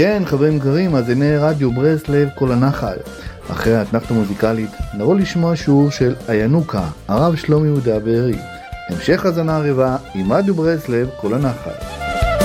כן, חברים יקרים, מאזיני רדיו ברסלב כל הנחל. אחרי האתנחתא המוזיקלית נבוא לשמוע שיעור של הינוקה, הרב שלומי יהודה בארי. המשך הזנה ערבה עם רדיו ברסלב כל הנחל.